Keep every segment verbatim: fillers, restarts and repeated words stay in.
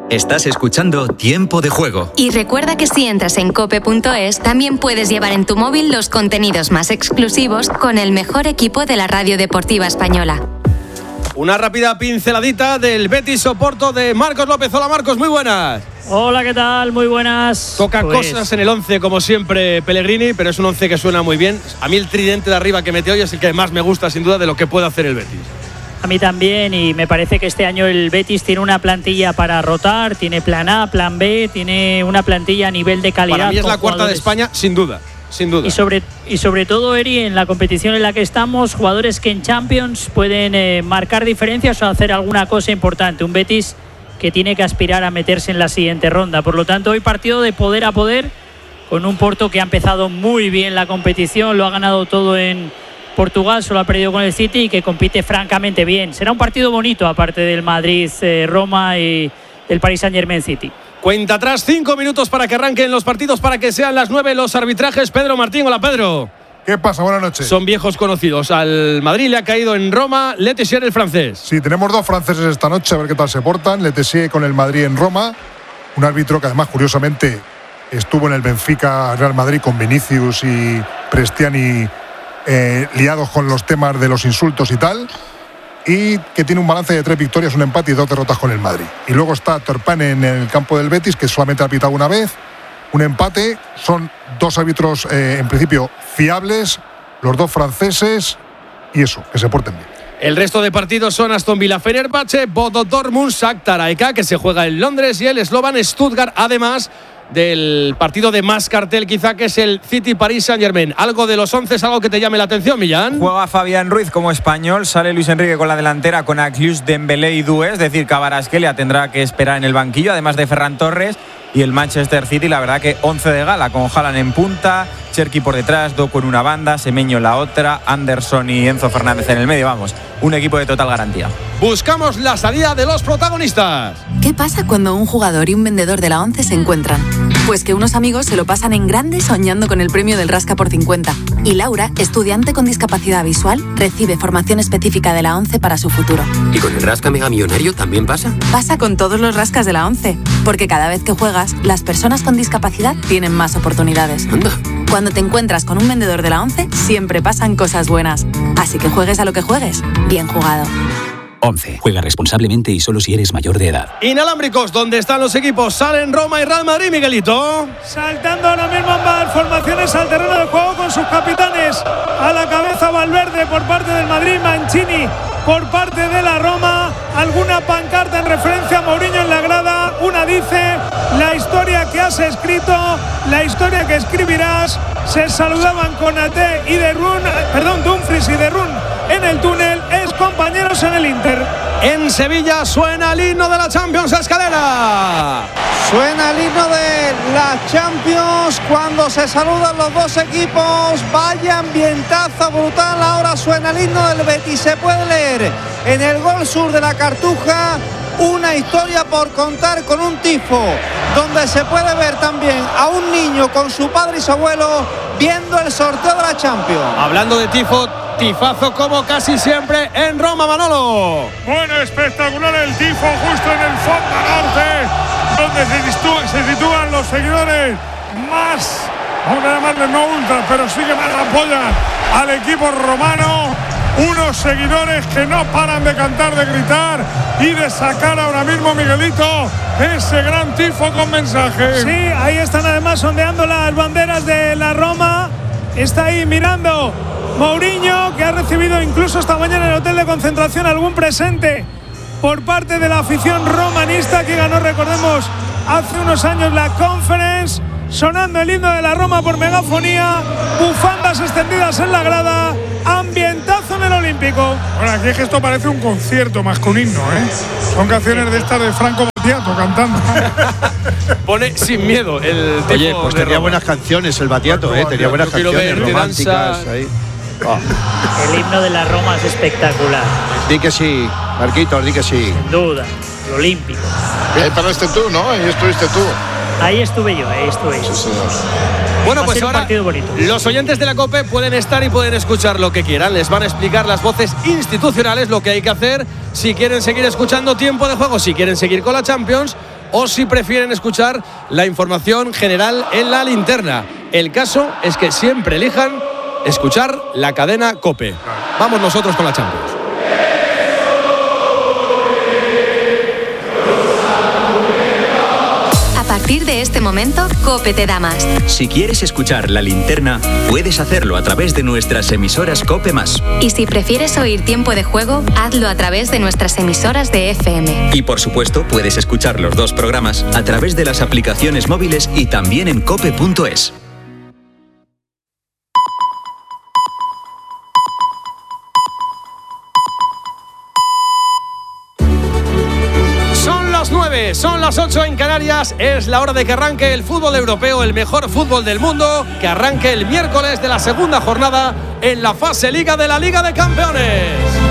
Estás escuchando Tiempo de Juego. Y recuerda que si entras en cope punto es, también puedes llevar en tu móvil los contenidos más exclusivos con el mejor equipo de la radio deportiva española. Una rápida pinceladita del Betis Oporto de Marcos López. Hola Marcos, muy buenas. Hola, ¿qué tal? Muy buenas. Toca pues... cosas en el once, como siempre, Pellegrini, pero es un once que suena muy bien. A mí el tridente de arriba que mete hoy es el que más me gusta, sin duda, de lo que puede hacer el Betis. A mí también, y me parece que este año el Betis tiene una plantilla para rotar, tiene plan A, plan B, tiene una plantilla a nivel de calidad. Para mí es la cuarta jugadores. de España, sin duda, sin duda. Y sobre, y sobre todo, Eri, en la competición en la que estamos, jugadores que en Champions pueden eh, marcar diferencias o hacer alguna cosa importante. Un Betis que tiene que aspirar a meterse en la siguiente ronda. Por lo tanto, hoy partido de poder a poder, con un Porto que ha empezado muy bien la competición, lo ha ganado todo en Portugal, solo ha perdido con el City y que compite francamente bien. Será un partido bonito, aparte del Madrid-Roma eh, y del Paris Saint-Germain City. Cuenta atrás, cinco minutos para que arranquen los partidos, para que sean las nueve los arbitrajes. Pedro Martín, hola Pedro. ¿Qué pasa? Buenas noches. Son viejos conocidos. Al Madrid le ha caído en Roma Le Tissier, el francés. Sí, tenemos dos franceses esta noche, a ver qué tal se portan. Le Tissier con el Madrid en Roma. Un árbitro que además, curiosamente, estuvo en el Benfica Real Madrid con Vinicius y Prestiani eh, liados con los temas de los insultos y tal. Y que tiene un balance de tres victorias, un empate y dos derrotas con el Madrid. Y luego está Turpin en el campo del Betis, que solamente ha pitado una vez. Un empate. Son dos árbitros, eh, en principio, fiables, los dos franceses, y eso, que se porten bien. El resto de partidos son Aston Villa Fenerbahce, Bodo Dortmund, Shakhtar Aika, que se juega en Londres, y el Slovan Stuttgart, además del partido de más cartel quizá, que es el City Paris Saint-Germain. ¿Algo de los once es algo que te llame la atención, Millán? Juega Fabián Ruiz como español, sale Luis Enrique con la delantera con Aklius, Dembélé y Doué, es decir, Kvaratskhelia tendrá que esperar en el banquillo, además de Ferran Torres. Y el Manchester City, la verdad que once de gala, con Haaland en punta, Cherki por detrás, Doku en una banda, Semenyo en la otra, Anderson y Enzo Fernández en el medio. Vamos, un equipo de total garantía. Buscamos la salida de los protagonistas. ¿Qué pasa cuando un jugador y un vendedor de la once se encuentran? Pues que unos amigos se lo pasan en grande soñando con el premio del Rasca por cincuenta. Y Laura, estudiante con discapacidad visual, recibe formación específica de la once para su futuro. ¿Y con el Rasca Mega Millonario también pasa? Pasa con todos los rascas de la once, porque cada vez que juegas, las personas con discapacidad tienen más oportunidades. Anda. Cuando te encuentras con un vendedor de la once, siempre pasan cosas buenas. Así que juegues a lo que juegues, bien jugado. once. Juega responsablemente y solo si eres mayor de edad. Inalámbricos, ¿dónde están los equipos? Salen Roma y Real Madrid, Miguelito. Saltando ahora mismo ambas formaciones al terreno de juego con sus capitanes. A la cabeza Valverde por parte del Madrid, Mancini por parte de la Roma. Alguna pancarta en referencia a Mourinho en la grada. Una dice: la historia que has escrito, la historia que escribirás. Se saludaban Konaté y De Roon, perdón, Dumfries y De Roon en el túnel, es compañeros en el Inter. En Sevilla suena el himno de la Champions, Escalera. Suena el himno de la Champions cuando se saludan los dos equipos. Vaya ambientazo brutal. Ahora suena el himno del Betis. Se puede leer en el gol sur de la Cartuja una historia por contar, con un tifo donde se puede ver también a un niño con su padre y su abuelo viendo el sorteo de la Champions. Hablando de tifo, tifazo como casi siempre en Roma, Manolo. Bueno, espectacular el tifo justo en el fondo norte, donde se sitúan, se sitúan los seguidores más, vamos a llamarle no ultras, pero sí que más apoyan al equipo romano. Unos seguidores que no paran de cantar, de gritar y de sacar ahora mismo, Miguelito, ese gran tifo con mensaje. Sí, ahí están además ondeando las banderas de la Roma. Está ahí mirando Mourinho, que ha recibido incluso esta mañana en el hotel de concentración algún presente por parte de la afición romanista que ganó, recordemos, hace unos años la Conference. Sonando el himno de la Roma por megafonía, bufandas extendidas en la grada, ambientazo en el Olímpico. Bueno, aquí es que esto parece un concierto más que un himno, ¿eh? Son canciones de estas de Franco Battiato cantando. Pone sin miedo el tipo. Oye, pues tenía buenas canciones el Battiato, ¿eh? Tenía buenas canciones románticas ahí. Oh. El himno de la Roma es espectacular. Di que sí, Marquitos, di que sí. Sin duda, el Olímpico. Ahí paraste tú, ¿no? Ahí estuviste tú. Ahí estuve yo, ahí estuve yo. Sí, bueno, pues ahora los oyentes de la COPE pueden estar y pueden escuchar lo que quieran. Les van a explicar las voces institucionales lo que hay que hacer si quieren seguir escuchando Tiempo de Juego, si quieren seguir con la Champions, o si prefieren escuchar la información general en la linterna. El caso es que siempre elijan escuchar la cadena COPE. Vamos nosotros con la Champions. A partir de este momento, COPE te da más. Si quieres escuchar la linterna, puedes hacerlo a través de nuestras emisoras COPE más. Y si prefieres oír Tiempo de Juego, hazlo a través de nuestras emisoras de F M. Y por supuesto, puedes escuchar los dos programas a través de las aplicaciones móviles y también en cope punto es. Son las ocho en Canarias, es la hora de que arranque el fútbol europeo, el mejor fútbol del mundo, que arranque el miércoles de la segunda jornada en la fase Liga de la Liga de Campeones.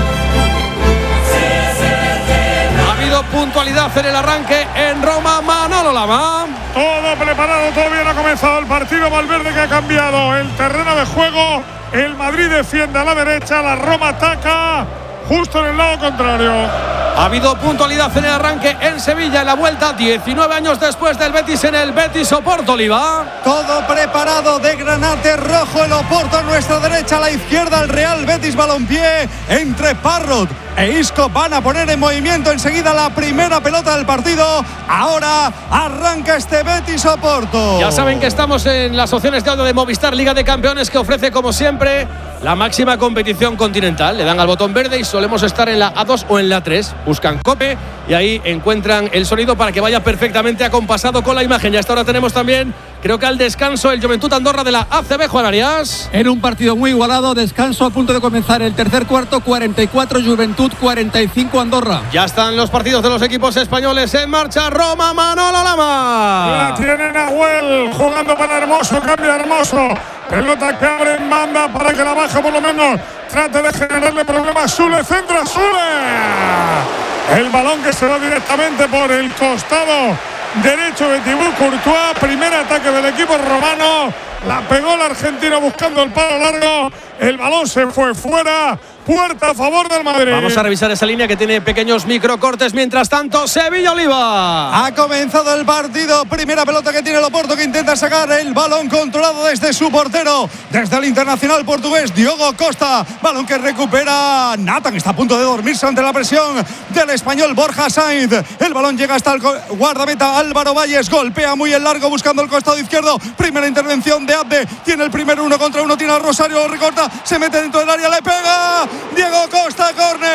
Ha habido puntualidad en el arranque en Roma. Manolo Lama. Todo preparado, todavía no ha comenzado el partido. Valverde que ha cambiado el terreno de juego. El Madrid defiende a la derecha, la Roma ataca justo en el lado contrario. Ha habido puntualidad en el arranque en Sevilla, en la vuelta, diecinueve años después del Betis en el Betis Oporto, Oliva. Todo preparado de granate rojo, el Oporto a nuestra derecha, a la izquierda el Real Betis Balompié, entre Parrot e Isco van a poner en movimiento enseguida la primera pelota del partido. Ahora arranca este Betis Oporto. Ya saben que estamos en las opciones de audio de Movistar Liga de Campeones, que ofrece como siempre la máxima competición continental. Le dan al botón verde y solemos estar en la A dos o en la tres. Buscan COPE y ahí encuentran el sonido para que vaya perfectamente acompasado con la imagen. Y hasta ahora tenemos también, creo que al descanso, el Juventud Andorra de la A C B, Juan Arias. En un partido muy igualado, descanso a punto de comenzar el tercer cuarto, cuarenta y cuatro Juventud, cuarenta y cinco Andorra. Ya están los partidos de los equipos españoles en marcha. Roma, Manolo Lama. La tiene Nahuel jugando para Hermoso, cambia Hermoso. Pelota que abre en banda para que la baja por lo menos trate de generarle problemas. Sule, centra Sule. El balón que se va directamente por el costado derecho de Thibaut Courtois. Primer ataque del equipo romano. La pegó el argentino buscando el palo largo. El balón se fue fuera. Puerta a favor del Madrid. Vamos a revisar esa línea que tiene pequeños microcortes. Mientras tanto, Sevilla Oliva. Ha comenzado el partido. Primera pelota que tiene el Oporto, que intenta sacar el balón controlado desde su portero. Desde el internacional portugués, Diogo Costa. Balón que recupera Nathan, que está a punto de dormirse ante la presión del español Borja Sainz. El balón llega hasta el guardameta Álvaro Valles. Golpea muy en largo buscando el costado izquierdo. Primera intervención de Abde. Tiene el primer uno contra uno. Tiene a Rosario, lo recorta. Se mete dentro del área, le pega. Diego Costa, córner.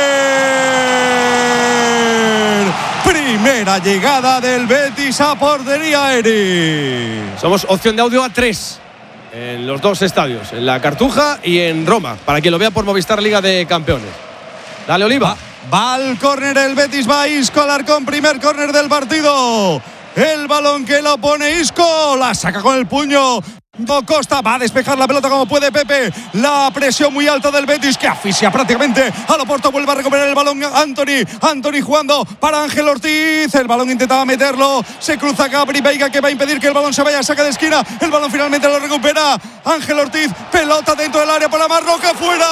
Primera llegada del Betis a portería, Eri. Somos opción de audio a tres en los dos estadios, en la Cartuja y en Roma, para quien lo vea por Movistar Liga de Campeones. Dale, Oliva. Va, va al córner el Betis, va Isco Alarcón, primer córner del partido. El balón que lo pone Isco, la saca con el puño. Costa va a despejar la pelota como puede Pepe. La presión muy alta del Betis, que asfixia prácticamente al Oporto. Vuelve a recuperar el balón Anthony. Anthony jugando para Ángel Ortiz. El balón intentaba meterlo. Se cruza Gabri Veiga, que va a impedir que el balón se vaya. Saca de esquina. El balón finalmente lo recupera Ángel Ortiz. Pelota dentro del área para Marroca. Fuera.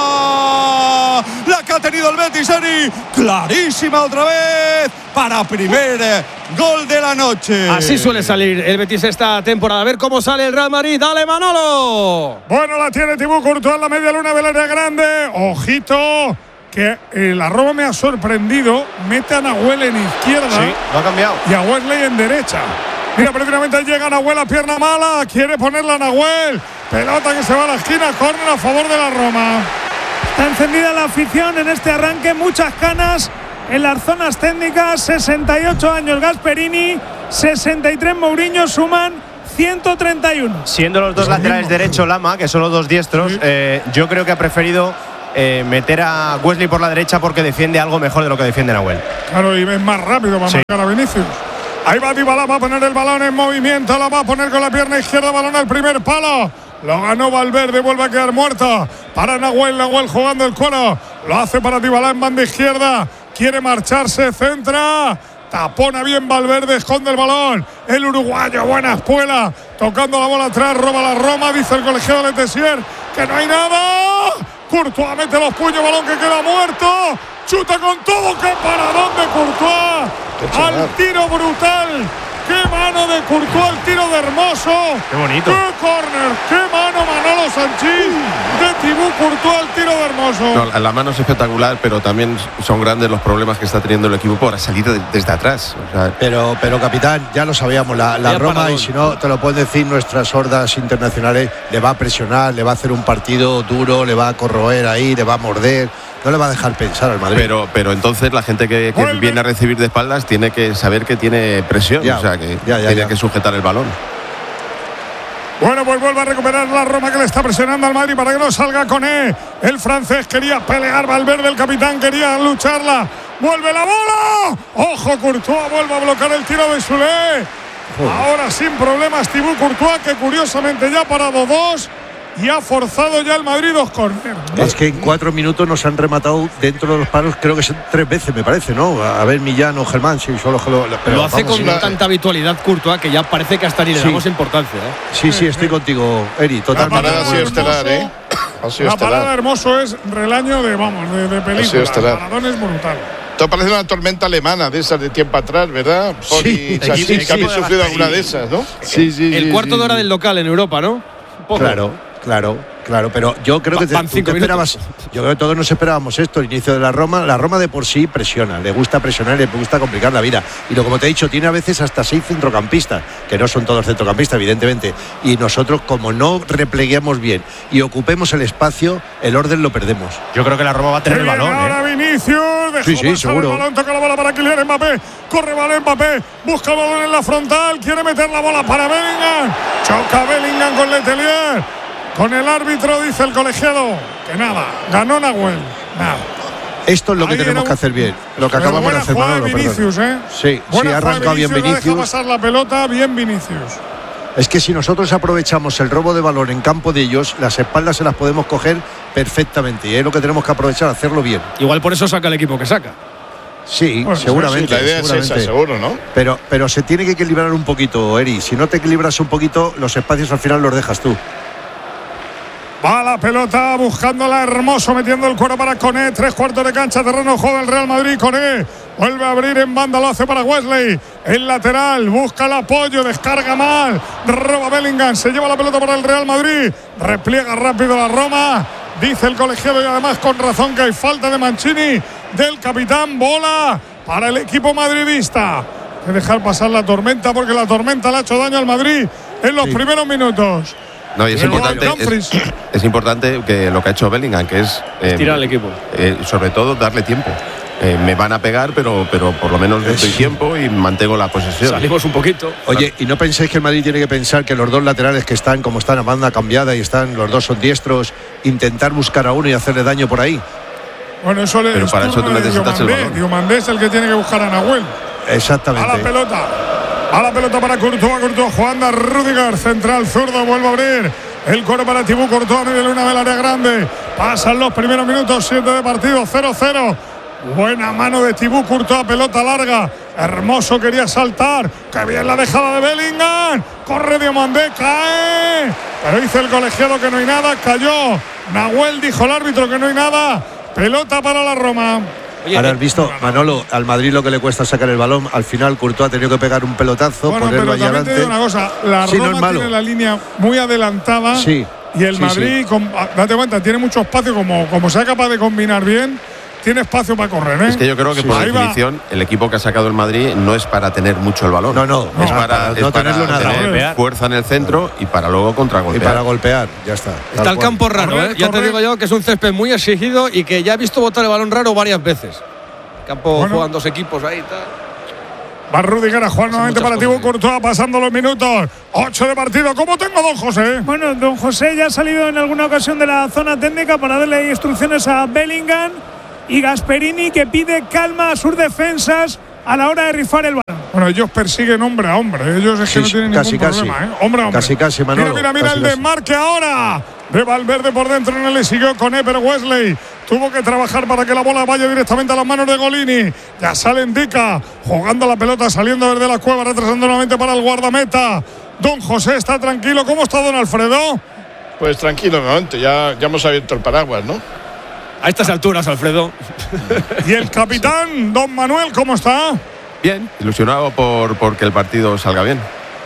La que ha tenido el Betis, Eri. Clarísima otra vez. Para primer gol de la noche. Así suele salir el Betis esta temporada. A ver cómo sale el Real Madrid. Dale, Manolo. Bueno, la tiene Thibaut Courtois en la media luna del área grande. Ojito, que eh, la Roma me ha sorprendido. Mete a Nahuel en izquierda. Sí, lo ha cambiado. Y a Wesley en derecha. Mira, prácticamente llega Nahuel a pierna mala. Quiere ponerla a Nahuel. Pelota que se va a la esquina. Córner a favor de la Roma. Está encendida la afición en este arranque. Muchas canas en las zonas técnicas. sesenta y ocho años Gasperini, sesenta y tres Mourinho, suman ciento treinta y uno. Siendo los dos laterales derecho Lama, que son los dos diestros, sí. eh, yo creo que ha preferido eh, meter a Wesley por la derecha porque defiende algo mejor de lo que defiende Nahuel. Claro, y es más rápido para sí. marcar a Vinicius. Ahí va Dybala, va a poner el balón en movimiento, la va a poner con la pierna izquierda, balón al primer palo. Lo ganó Valverde, vuelve a quedar muerta para Nahuel, Nahuel jugando el cuero. Lo hace para Dybala en banda izquierda. Quiere marcharse, centra. Tapona bien Valverde, esconde el balón. El uruguayo, buena espuela. Tocando la bola atrás, roba la Roma. Dice el colegiado de Tessier que no hay nada. Courtois mete los puños, balón que queda muerto. Chuta con todo, qué paradón de Courtois. al tiro brutal. ¡Qué mano de Courtois, el tiro de Hermoso! ¡Qué bonito! ¡Qué córner! ¡Qué mano Manolo Sanchís! De Thibaut Courtois, el tiro de Hermoso. No, la mano es espectacular, pero también son grandes los problemas que está teniendo el equipo por salir de, desde atrás. O sea, pero, pero capitán, ya lo sabíamos, la, la Roma, y si no te lo pueden decir nuestras hordas internacionales, le va a presionar, le va a hacer un partido duro, le va a corroer ahí, le va a morder. No le va a dejar pensar al Madrid. Pero, pero entonces la gente que, que viene a recibir de espaldas tiene que saber que tiene presión, ya, o sea que ya, ya, tiene ya. que sujetar el balón. Bueno, pues vuelve a recuperar la Roma, que le está presionando al Madrid para que no salga Koné. El francés quería pelear, Valverde, el capitán, quería lucharla. ¡Vuelve la bola! ¡Ojo, Courtois! Vuelve a bloquear el tiro de Soulé. Ahora sin problemas Thibaut Courtois, que curiosamente ya ha parado dos. Y ha forzado ya el Madrid dos córneres. Es que en cuatro minutos nos han rematado dentro de los palos, creo que son tres veces, me parece, ¿no? A ver, Millán o Germán, sí, solo lo, pero lo hace vamos, con la, tanta habitualidad Courtois que ya parece que hasta ni le sí. damos importancia, ¿eh? Sí, sí, estoy contigo, Eri, totalmente. La parada ha sido estelar, ¿eh? Ha sido la estelar. parada Hermoso es relaño de, vamos, de, de película. El paradón es brutal. Esto parece una tormenta alemana de esas de tiempo atrás, ¿verdad? Sí, Poli, sí, sí, que habéis sufrido alguna de esas, ¿no? Sí, sí. El sí, cuarto sí, de hora sí. del local en Europa, ¿no? Poco. Claro. Claro, claro, pero yo creo que te, tú te esperabas, yo creo que todos nos esperábamos esto, el inicio de la Roma. La Roma de por sí presiona, le gusta presionar, le gusta complicar la vida. Y lo como te he dicho, tiene a veces hasta seis centrocampistas, que no son todos centrocampistas, evidentemente. Y nosotros, como no repleguemos bien y ocupemos el espacio, el orden lo perdemos. Yo creo que la Roma va a tener el balón. Ahora ¿eh? Vinicius, dejó sí, sí, seguro. El balón, toca la bola para Kylian Mbappé, corre balón Mbappé, busca el balón en la frontal, quiere meter la bola para Bellingham, choca Bellingham con Letelier. Con el árbitro dice el colegiado que nada, ganó Nahuel. Nada. Esto es lo que Ahí tenemos que hacer bien, lo que acabamos de hacer, Manolo. De Vinicius, ¿eh? Sí, sí, ha arrancado bien Vinicius. Deja pasar la pelota, bien Vinicius. Es que si nosotros aprovechamos el robo de balón en campo de ellos, las espaldas se las podemos coger perfectamente y es lo que tenemos que aprovechar, hacerlo bien. Igual por eso saca el equipo que saca. Sí, bueno, seguramente. Sí, la idea seguramente. es esa, seguro, ¿no? Pero, pero se tiene que equilibrar un poquito, Eri. Si no te equilibras un poquito, los espacios al final los dejas tú. Va la pelota buscándola Hermoso, metiendo el cuero para Koné. Tres cuartos de cancha, terreno juego del Real Madrid. Koné vuelve a abrir en banda, lo hace para Wesley. El lateral busca el apoyo, descarga mal. Roba Bellingham, se lleva la pelota para el Real Madrid. Repliega rápido la Roma. Dice el colegiado y además con razón que hay falta de Mancini, del capitán. Bola para el equipo madridista. Hay que dejar pasar la tormenta porque la tormenta le ha hecho daño al Madrid en los sí. primeros minutos. No, y es importante, es, es importante que lo que ha hecho Bellingham, que es eh, tirar al equipo, eh, sobre todo darle tiempo. Eh, me van a pegar, pero, pero por lo menos le doy tiempo y mantengo la posesión. Salimos un poquito. Oye, ¿y no pensáis que el Madrid tiene que pensar que los dos laterales que están, como están a banda cambiada y están, los dos son diestros, intentar buscar a uno y hacerle daño por ahí? Bueno, eso le. Pero para eso tú necesitas el balón. Diomandé es el que tiene que buscar a Nahuel. Exactamente. A la pelota. A la pelota para Courtois, Courtois jugando a Rüdiger, central zurdo, vuelve a abrir el coro para Thibaut Courtois, medio luna del área grande. Pasan los primeros minutos, siete de partido, cero cero. Buena mano de Thibaut Courtois, pelota larga. Hermoso quería saltar. ¡Qué bien la dejada de Bellingham! Corre Diomandé, cae. Pero dice el colegiado que no hay nada, cayó. Nahuel dijo el árbitro que no hay nada. Pelota para la Roma. Oye, ahora has visto, Manolo, al Madrid lo que le cuesta sacar el balón. Al final Courtois ha tenido que pegar un pelotazo, bueno, ponerlo pero ahí adelante. Te digo una cosa, la sí, Roma no es malo. tiene la línea muy adelantada sí, y el sí, Madrid, sí. Con, date cuenta, tiene mucho espacio, como, como sea capaz de combinar bien, tiene espacio para correr, ¿eh? Es que yo creo que sí, por definición va. El equipo que ha sacado el Madrid no es para tener mucho el balón. No, no, no es no, para, para es no para tenerlo nada. tener fuerza en el centro y para luego contragolpear. Y para golpear, ya está. Está el campo raro, correr, ¿eh? Ya correr. Te digo yo que es un césped muy exigido y que ya he visto botar el balón raro varias veces. Campo bueno. Juegan dos equipos ahí y tal. Va Rüdiger a jugar nuevamente para Thibaut Courtois, pasando los minutos. ocho de partido. ¿Cómo tengo don José? Bueno, don José ya ha salido en alguna ocasión de la zona técnica para darle instrucciones a Bellingham y Gasperini, que pide calma a sus defensas a la hora de rifar el balón. Bueno, ellos persiguen hombre a hombre. Ellos es que sí, no tienen casi, ningún casi. problema, ¿eh? Hombre a hombre. Casi, casi, Manolo. Mira, mira, mira casi, el casi. desmarque ahora de Valverde por dentro. No le siguió con Eper Wesley. Tuvo que trabajar para que la bola vaya directamente a las manos de Golini. Ya sale Ndica, jugando la pelota, saliendo desde la cueva, retrasando nuevamente para el guardameta. Don José está tranquilo. ¿Cómo está don Alfredo? Pues tranquilo, nuevamente. Ya, ya hemos abierto el paraguas, ¿no? A estas alturas, Alfredo. ¿Y el capitán, don Manuel, cómo está? Bien, ilusionado por porque el partido salga bien.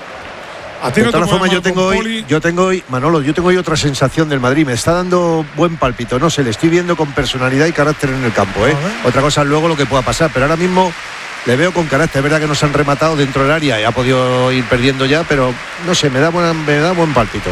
A ti de no todas te formas, yo tengo hoy, yo tengo hoy, Manolo, yo tengo hoy otra sensación del Madrid. Me está dando buen pálpito, no sé, le estoy viendo con personalidad y carácter en el campo, ¿eh? Otra cosa es luego lo que pueda pasar, pero ahora mismo le veo con carácter. Es verdad que nos han rematado dentro del área y ha podido ir perdiendo ya, pero no sé, me da buen, me da buen pálpito.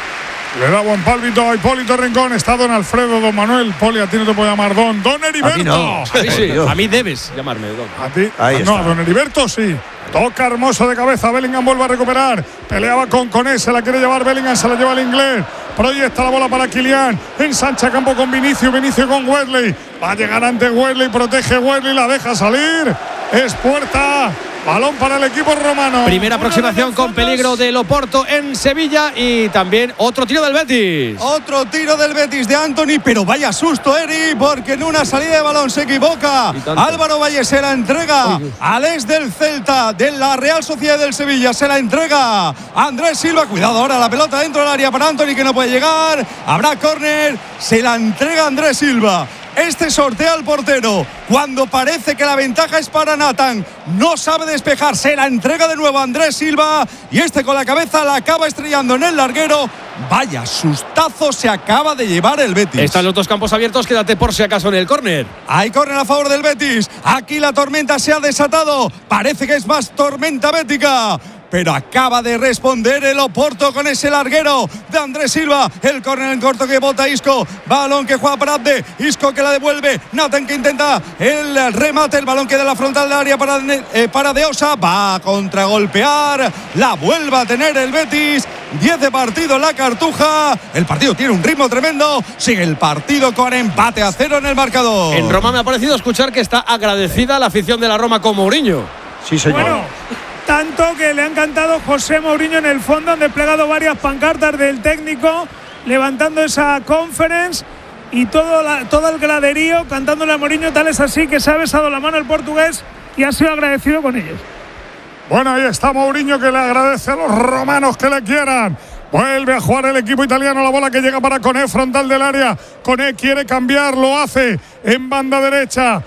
Le da buen pálpito a Hipólito Rincón. Está don Alfredo, don Manuel. Poli, a ti no te puedo llamar don. Don Heriberto. A mí no. A mí sí. A mí debes llamarme don. A ti. Ahí no, está. a don Heriberto sí. Toca hermoso de cabeza. Bellingham vuelve a recuperar. Peleaba con Coné. Se la quiere llevar Bellingham. Se la lleva el inglés. Proyecta la bola para Kylian. Ensancha campo con Vinicius. Vinicius con Wesley. Va a llegar ante Wesley. Protege Wesley. La deja salir. Es puerta. Balón para el equipo romano. Primera aproximación con peligro del Oporto en Sevilla y también otro tiro del Betis. Otro tiro del Betis de Antony, pero vaya susto, Eri, porque en una salida de balón se equivoca. Álvaro Valle se la entrega al ex del Celta, de la Real Sociedad del Sevilla, se la entrega Andrés Silva. Cuidado ahora, la pelota dentro del área para Antony, que no puede llegar. Habrá córner, se la entrega Andrés Silva. Este sortea al portero cuando parece que la ventaja es para Nathan. No sabe despejar, se la entrega de nuevo a Andrés Silva y este con la cabeza la acaba estrellando en el larguero. Vaya sustazo se acaba de llevar el Betis. Están los dos campos abiertos, quédate por si acaso en el córner. Hay córner a favor del Betis. Aquí la tormenta se ha desatado. Parece que es más tormenta bética. Pero acaba de responder el Oporto con ese larguero de Andrés Silva. El córner en corto que bota Isco. Balón que juega para Abde. Isco que la devuelve. Nathan que intenta el remate. El balón queda en la frontal del área para, eh, para De Osa. Va a contragolpear. La vuelve a tener el Betis. diez de partido en la Cartuja. El partido tiene un ritmo tremendo. Sigue el partido con empate a cero en el marcador. En Roma me ha parecido escuchar que está agradecida la afición de la Roma con Mourinho. Sí, señor. Bueno, tanto que le han cantado José Mourinho en el fondo, han desplegado varias pancartas del técnico levantando esa conference y todo, la, todo el graderío cantándole a Mourinho. Tal es así que se ha besado la mano el portugués y ha sido agradecido con ellos. Bueno, ahí está Mourinho, que le agradece a los romanos que le quieran. Vuelve a jugar el equipo italiano, la bola que llega para Koné, frontal del área. Koné quiere cambiar, lo hace en banda derecha,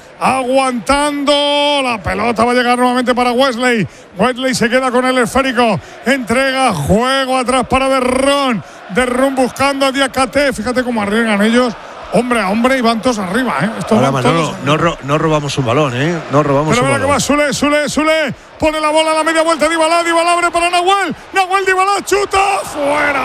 aguantando. La pelota va a llegar nuevamente para Wesley. Wesley se queda con el esférico, entrega, juego atrás para Derrón. Derrón buscando a Diakate. Fíjate cómo arriesgan ellos. Hombre a hombre y van todos arriba, ¿eh? Estos Ahora, van Manolo, todos... no, ro- no robamos un balón, ¿eh? No robamos Pero un mira que balón. va Sule, Sule, Sule. Pone la bola a la media vuelta. Dybala, Dybala abre para Nahuel. Nahuel, Dybala, chuta. ¡Fuera!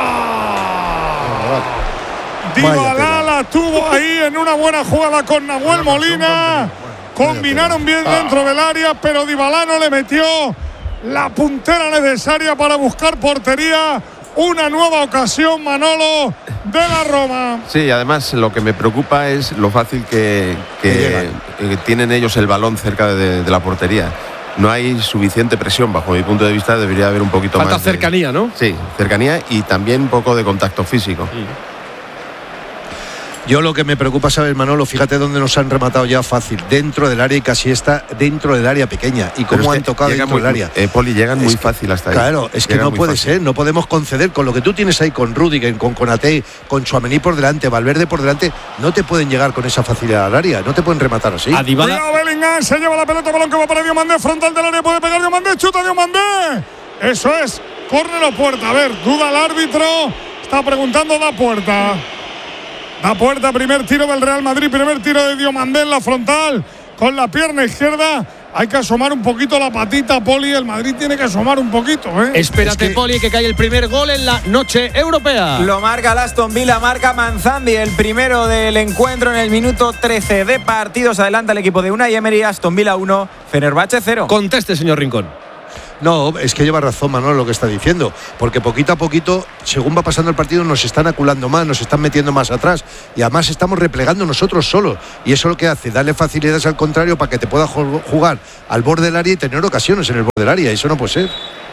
Dybala la tuvo ahí en una buena jugada con Nahuel Molina. Combinaron bien dentro del área, pero Dybala no le metió la puntera necesaria para buscar portería. Una nueva ocasión, Manolo, de la Roma. Sí, además lo que me preocupa es lo fácil que, que, que tienen ellos el balón cerca de, de la portería. No hay suficiente presión, bajo mi punto de vista. Debería haber un poquito Falta más de cercanía, ¿no? Sí, cercanía y también un poco de contacto físico. Mm. Yo lo que me preocupa, ¿sabes, Manolo? Fíjate dónde nos han rematado ya fácil, dentro del área, y casi está dentro del área pequeña. Y cómo han tocado dentro muy, del área. Eh, Poli, llegan muy es fácil hasta ahí. Claro, es que llegan no puede fácil. ser, no podemos conceder con lo que tú tienes ahí con Rudiger, con Konaté, con Tchouaméni por delante, Valverde por delante, no te pueden llegar con esa facilidad al área, no te pueden rematar así. A Dybala. Cuidado, Bellingham, se lleva la pelota, balón que va para Diomandé, frontal del área, puede pegar Diomandé, chuta Diomandé. Eso es, córner o puerta. A ver, duda el árbitro, está preguntando la puerta. La puerta, primer tiro del Real Madrid, primer tiro de Diomandé en la frontal, con la pierna izquierda. Hay que asomar un poquito la patita, Poli. El Madrid tiene que asomar un poquito, ¿eh? Espérate, es que... Poli, que cae el primer gol en la noche europea. Lo marca el Aston Villa, marca Manzandi, el primero del encuentro en el minuto trece de partidos. Adelanta el equipo de Unai Emery. Aston Villa uno, Fenerbahce cero. Conteste, señor Rincón. No, es que lleva razón Manolo lo que está diciendo, porque poquito a poquito, según va pasando el partido, nos están aculando más, nos están metiendo más atrás y además estamos replegando nosotros solos, y eso lo que hace, darle facilidades al contrario para que te pueda jugar al borde del área y tener ocasiones en el borde del área, y eso no puede ser.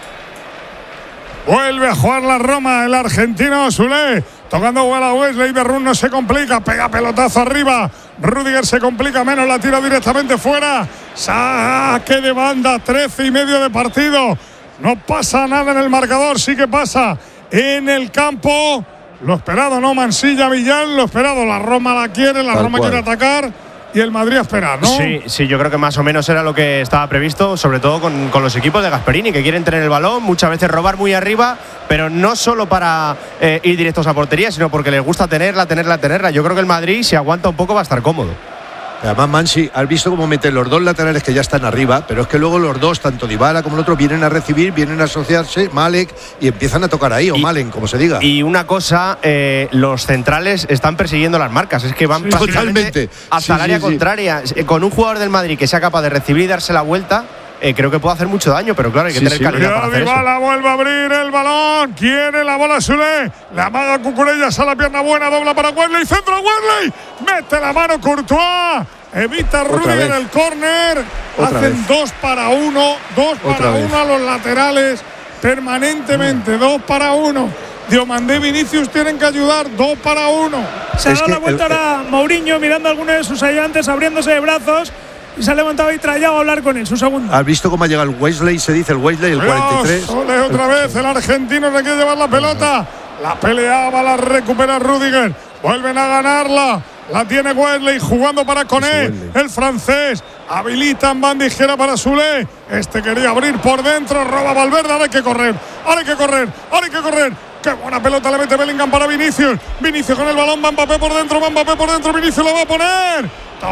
Vuelve a jugar la Roma, el argentino Sule, tocando bola a Wesley. Derrún no se complica, pega pelotazo arriba. Rudiger se complica menos, la tira directamente fuera. Saque de banda, trece y medio de partido. No pasa nada en el marcador, sí que pasa en el campo. Lo esperado, ¿no? Mansilla, Millán, lo esperado. La Roma la quiere, la Tal Roma cual. quiere atacar. y el Madrid a esperar, ¿no? Sí, sí, yo creo que más o menos era lo que estaba previsto, sobre todo con, con los equipos de Gasperini, que quieren tener el balón, muchas veces robar muy arriba, pero no solo para eh, ir directos a portería, sino porque les gusta tenerla, tenerla, tenerla. Yo creo que el Madrid, si aguanta un poco, va a estar cómodo. Además, Mansi, has visto cómo meten los dos laterales que ya están arriba, pero es que luego los dos, tanto Dybala como el otro, vienen a recibir, vienen a asociarse, Malek, y empiezan a tocar ahí, o y, Malen, como se diga. Y una cosa, eh, los centrales están persiguiendo las marcas, es que van sí, prácticamente hasta sí, el área sí, contraria. Sí. Con un jugador del Madrid que sea capaz de recibir y darse la vuelta, eh, creo que puede hacer mucho daño, pero claro, hay que sí, tener sí. calidad para hacer Dybala eso. Vuelve a abrir el balón, quiere la bola Sule, la amaga Cucurella, a la pierna buena, dobla para Wesley, centro Wesley, mete la mano Courtois. Evita Rudiger el córner. Hacen vez. dos para uno. Dos Otra para vez. uno a los laterales. Permanentemente. Mm. Dos para uno. Diomandé y Vinicius tienen que ayudar. Dos para uno. Se ha dado la vuelta el, ahora Mourinho mirando a algunos de sus ayudantes, abriéndose de brazos. Y se ha levantado y trayado a hablar con él. Su segundo. ¿Has visto cómo llega el Wesley? Se dice el Wesley, el Dios, cuarenta y tres. Ole, otra vez. El argentino le quiere llevar la pelota. La peleaba, la recupera Rudiger. Vuelven a ganarla. La tiene Wesley jugando para Koné, el francés. Habilitan bandijera para Sule. Este quería abrir por dentro. Roba Valverde. Ahora hay que correr. Ahora hay que correr. Ahora hay que correr. Qué buena pelota le mete Bellingham para Vinicius. Vinicius con el balón. Va Mbappé por dentro. Va Mbappé por dentro. Vinicius lo va a poner.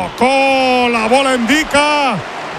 Tocó. La bola indica.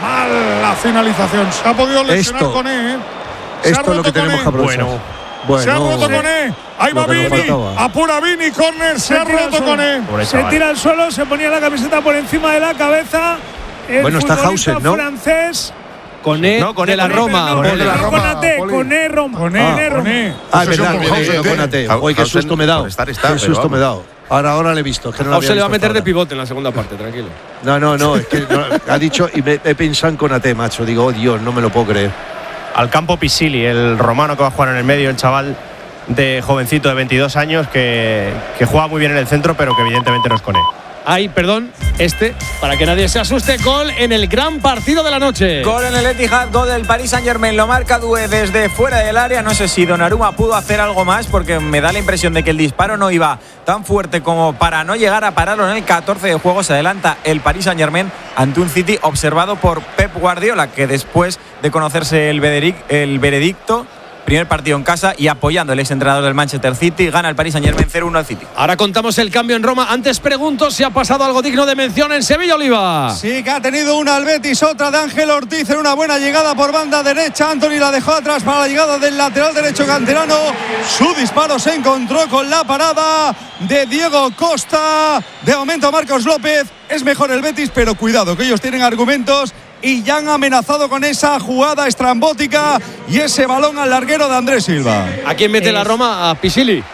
Mal la finalización. Se ha podido lesionar esto, Koné. ¿eh? Esto es lo que tenemos que aprovechar. Bueno. Bueno, se ha roto sí. Koné. Ahí va Vini. Apura Vini. Córner. Se, se ha roto Koné. Se tira al suelo. Se ponía la camiseta por encima de la cabeza. El bueno, está Hausen, ¿no? francés. Koné no, de la Roma. No, de la Roma. Koné Roma. Koné Roma. Ah, es verdad. Koné. Uy, qué susto me he dado. Qué susto me he dado. Ahora, ahora le he visto. Que no o se le va a meter de pivote en la segunda parte, tranquilo. No, no, no. Es que no, ha dicho y me he pensado en Konaté, macho. Digo, oh Dios, no me lo puedo creer. Al campo Pisili, el romano que va a jugar en el medio, el chaval de jovencito de veintidós años que, que juega muy bien en el centro, pero que evidentemente no es Koné. Ay, perdón, este, para que nadie se asuste, gol en el gran partido de la noche. Gol en el Etihad, gol del Paris Saint-Germain, lo marca Doué desde fuera del área. No sé si Donnarumma pudo hacer algo más, porque me da la impresión de que el disparo no iba tan fuerte como para no llegar a pararlo. En el catorce de juego se adelanta el Paris Saint-Germain ante un City observado por Pep Guardiola, que después de conocerse el, vederic, el veredicto, primer partido en casa y apoyando el exentrenador del Manchester City, gana el Paris Saint-Germain cero uno al City. Ahora contamos el cambio en Roma. Antes pregunto si ha pasado algo digno de mención en Sevilla, Oliva. Sí, que ha tenido una al Betis, otra de Ángel Ortiz en una buena llegada por banda derecha. Anthony la dejó atrás para la llegada del lateral derecho canterano. Su disparo se encontró con la parada de Diego Costa. De momento Marcos López. Es mejor el Betis, pero cuidado, que ellos tienen argumentos y ya han amenazado con esa jugada estrambótica y ese balón al larguero de Andrés Silva. ¿A quién mete es... la Roma? ¿A Pisili?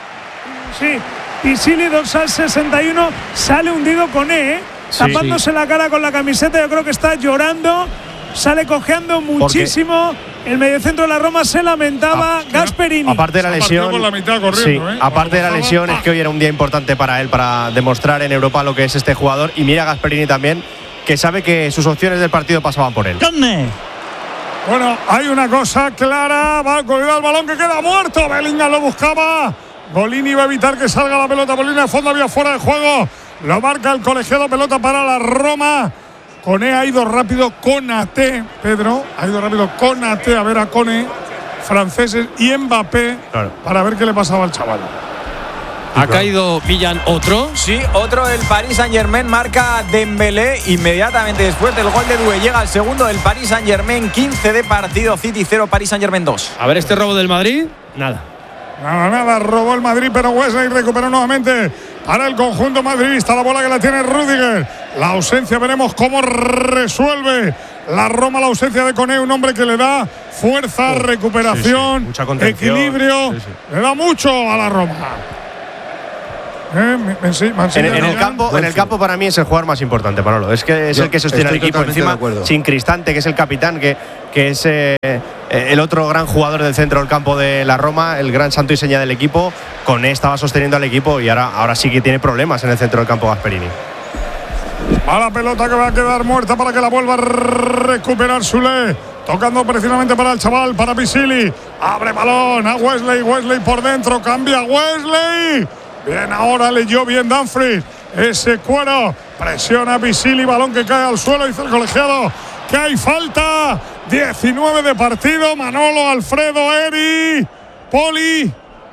Sí, Pisili, dorsal sesenta y uno, sale hundido con E, ¿eh? sí, tapándose sí. la cara con la camiseta. Yo creo que está llorando, sale cojeando muchísimo. El mediocentro de la Roma se lamentaba. Ah, Gasperini. Aparte de la lesión, la mitad corriendo, sí, ¿eh? aparte de la lesión es que hoy era un día importante para él, para demostrar en Europa lo que es este jugador. Y mira Gasperini también, que sabe que sus opciones del partido pasaban por él. ¿Dónde? Bueno, hay una cosa clara. Va a colgar el balón que queda muerto. Bellingham lo buscaba. Golini va a evitar que salga la pelota por línea de fondo. Había fuera de juego. Lo marca el colegiado. Pelota para la Roma. Koné ha ido rápido. Konaté, Pedro. Ha ido rápido Konaté a ver a Koné. Franceses y Mbappé. Claro. Para ver qué le pasaba al chaval. ¿Ha caído Villan otro? Sí, otro. El Paris Saint-Germain marca Dembélé inmediatamente después del gol de Doué. Llega el segundo del Paris Saint-Germain. quince de partido. City cero, Paris Saint-Germain dos. A ver este robo del Madrid. Nada. Nada, nada. Robó el Madrid, pero Wesley recuperó nuevamente para el conjunto madridista. La bola que la tiene Rudiger. La ausencia, veremos cómo resuelve la Roma la ausencia de Koné. Un hombre que le da fuerza, oh, recuperación, sí, sí. equilibrio. Sí, sí. Le da mucho a la Roma. Eh, me, sí, en, en, el campo, en el campo para mí es el jugador más importante, Manolo. Es que es Yo el que sostiene al equipo encima, sin Cristante, que es el capitán, que, que es eh, el otro gran jugador del centro del campo de la Roma, el gran santo y seña del equipo. Koné estaba sosteniendo al equipo y ahora, ahora sí que tiene problemas en el centro del campo Gasperini. A la pelota que va a quedar muerta para que la vuelva a recuperar Sule. Tocando precisamente para el chaval, para Pisili. Abre balón a Wesley, Wesley por dentro, cambia Wesley. Bien, ahora leyó bien Dumfries. Ese cuero Presiona Pisili, balón que cae al suelo. Dice el colegiado que hay falta. diecinueve de partido. Manolo, Alfredo, Eri, Poli.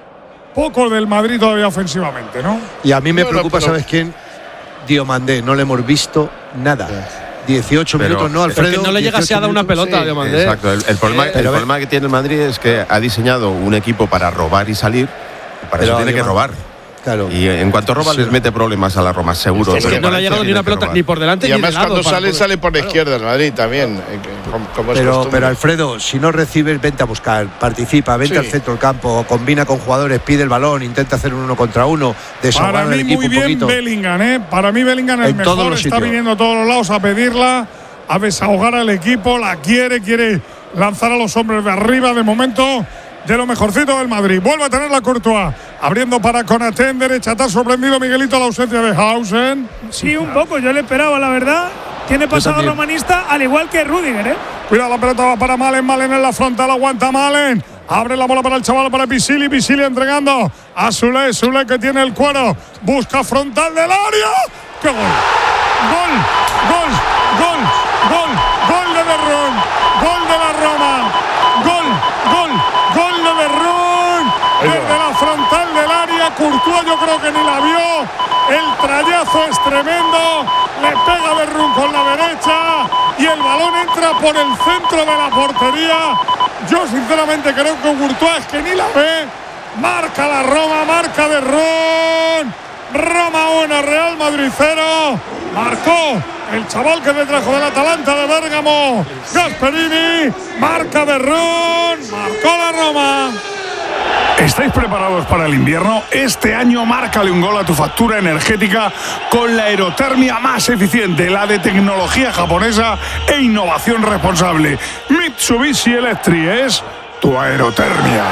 Poco del Madrid todavía ofensivamente, ¿no? Y a mí me bueno, preocupa, pero... ¿sabes quién? Diomandé, no le hemos visto nada. dieciocho pero, minutos, ¿no, Alfredo? Es que no le llega a dar una pelota sí, a Diomandé. Exacto. El, el, problema, eh, el problema que tiene el Madrid es que ha diseñado un equipo para robar y salir. Para eso tiene que robar. Claro. Y en cuanto roba, sí, les mete problemas a la Roma, seguro. Es que no le ha llegado ni una pelota ni por delante y ni de además lado. Cuando sale, poder... sale por la izquierda el Madrid también. Como, como pero, pero Alfredo, si no recibes, vente a buscar, participa, vente sí. al centro del campo, combina con jugadores, pide el balón, intenta hacer un uno contra uno, desahogar al equipo muy un bien poquito. Bellingham, ¿eh? Para mí Bellingham es el mejor, está sitios. viniendo a todos los lados a pedirla, a desahogar al equipo, la quiere, quiere lanzar a los hombres de arriba de momento. De lo mejorcito del Madrid. Vuelve a tener la Courtois. Abriendo para Konaté en derecha. ¿Te ha sorprendido, Miguelito, la ausencia de Hausen? Sí, un poco. Yo le esperaba, la verdad. Tiene pasado romanista, al igual que Rüdiger, ¿eh? Cuidado, la pelota va para Malen. Malen en la frontal. Aguanta Malen. Abre la bola para el chaval, para Pisili. Pisili entregando a Sule. Sule que tiene el cuero. Busca frontal del área. ¡Qué gol! ¡Gol! ¡Gol! ¡Gol! ¡Gol! ¡Gol de Derrón! ¡Gol de la Roma! ¡Gol! ¡Gol! ¡Gol de Derrón! Desde la frontal del área. Courtois yo creo que ni la vio. El trayazo es tremendo. Le pega Derrón con la derecha. Y el balón entra por el centro de la portería. Yo sinceramente creo que Courtois es que ni la ve. Marca la Roma, marca Derrón. Roma uno, Real Madrid cero. Marcó el chaval que me trajo del Atalanta de Bérgamo, Gasperini. Marca Derrón. Marcó la Roma. ¿Estáis preparados para el invierno? Este año márcale un gol a tu factura energética con la aerotermia más eficiente, la de tecnología japonesa e innovación responsable. Mitsubishi Electric es tu aerotermia.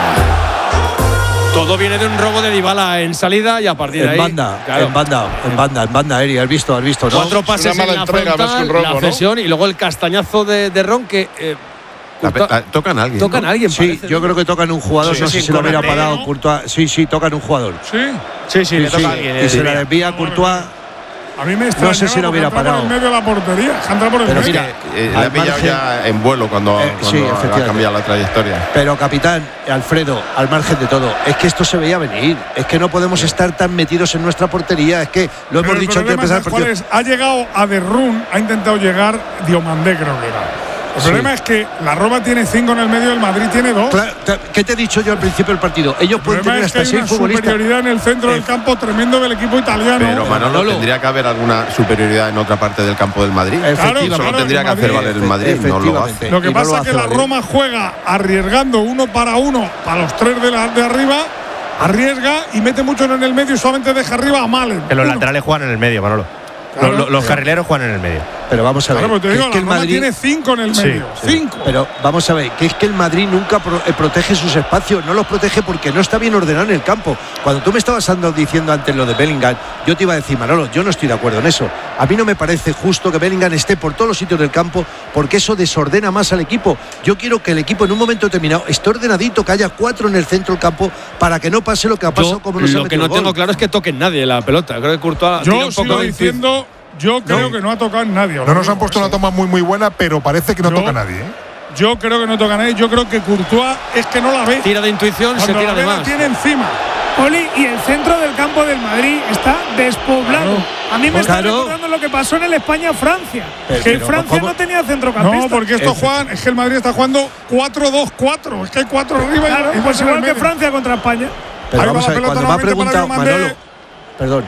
Todo viene de un robo de Dybala en salida y a partir de en ahí… Banda, claro. En banda, en banda, en banda, Eri, has visto, has visto, ¿no? Cuatro pases en la frontal, robo, la cesión, ¿no? Y luego el castañazo de, de Ron que… Eh, la, la, tocan a alguien. Tocan ¿no? a alguien, sí, parece, yo ¿no? creo que tocan un jugador, sí, no sé sí, si lo hubiera parado ¿no? Courtois. Sí, sí, tocan un jugador. Sí, sí, sí, sí le toca sí, a alguien. Y eh, se la desvía a Courtois. A mí me no sé si lo hubiera parado. Por el medio de la portería. Por el pero medio. mira, eh, le ha pillado margen, ya en vuelo cuando, eh, cuando sí, ha cambiado la trayectoria. Pero capitán, Alfredo, al margen de todo, es que esto se veía venir. Es que no podemos estar tan metidos en nuestra portería. Es que lo pero hemos dicho antes de empezar el partido. Es, ha llegado a Derrún, ha intentado llegar Diomandé, creo que era. El sí. problema es que la Roma tiene cinco en el medio, el Madrid tiene dos. Claro, ¿qué te he dicho yo al principio del partido? Ellos pueden tener hasta seis futbolistas. Hay una superioridad en el centro eh. del campo tremendo del equipo italiano. Pero Manolo, Manolo, tendría que haber alguna superioridad en otra parte del campo del Madrid. Claro, Solo claro, tendría que hacer valer el Madrid, no lo hace. Lo que y pasa no es que la Roma juega arriesgando uno para uno para los tres de, la, de arriba. Arriesga y mete mucho en el medio y solamente deja arriba a Malen. Que los uno. laterales juegan en el medio, Manolo. Claro, los, los carrileros juegan en el medio. Pero vamos a ver. Claro, te digo, es que el Madrid tiene cinco en el medio. Sí, cinco. Sí. Pero vamos a ver, que es que el Madrid nunca pro, eh, protege sus espacios. No los protege porque no está bien ordenado en el campo. Cuando tú me estabas andando diciendo antes lo de Bellingham, yo te iba a decir, Manolo, yo no estoy de acuerdo en eso. A mí no me parece justo que Bellingham esté por todos los sitios del campo porque eso desordena más al equipo. Yo quiero que el equipo en un momento determinado esté ordenadito, que haya cuatro en el centro del campo para que no pase lo que ha pasado yo, como nos Lo ha que no el gol. tengo claro es que toquen nadie la pelota. Creo que Courtois yo tira un poco sigo diciendo… Yo creo no. que no ha tocado nadie. No nos han puesto una toma muy muy buena, pero parece que no yo, toca nadie. ¿eh? Yo creo que no toca nadie. Yo creo que Courtois es que no la ve. Tira de intuición, Cuando se tira de más. La tiene encima. Oli, y el centro del campo del Madrid está despoblado. Claro. A mí me pues está claro. recordando lo que pasó en el España-Francia. Que pero, Francia no tenía centrocampista. No, porque esto Juan, es que el Madrid está jugando cuatro dos cuatro. Es que hay cuatro arriba. Claro, y pues igual que Francia contra España. Pero vamos a ver, cuando me ha preguntado Manolo, perdón.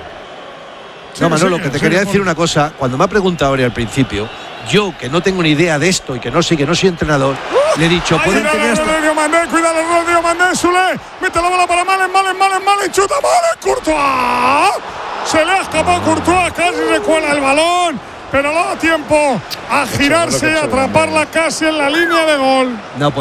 No, Manolo, que te quería decir una cosa. Cuando me ha preguntado ahora al principio, yo, que no tengo ni idea de esto y que no sé, que no soy entrenador, uh, le he dicho, pueden tener hasta… Cuidado, Rodrigo Mandé, Sule, mete la bola para Malen, Malen, Malen, Malen, chuta, Malen, Courtois. Se le ha escapado Courtois, casi recuela el balón, pero no da tiempo a girarse y atraparla casi en la línea de gol. No, pues